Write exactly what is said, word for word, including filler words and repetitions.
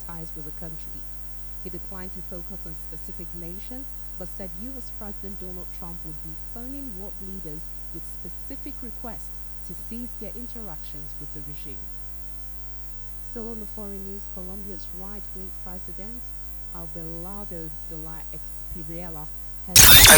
ties with the country. He declined to focus on specific nations, but said U S. President Donald Trump would be phoning world leaders with specific requests to cease their interactions with the regime. Still on the foreign news, Colombia's right wing president, Abelardo de la Espriella, has